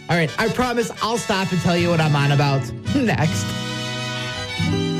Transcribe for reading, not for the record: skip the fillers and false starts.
All right, I promise I'll stop and tell you what I'm on about next.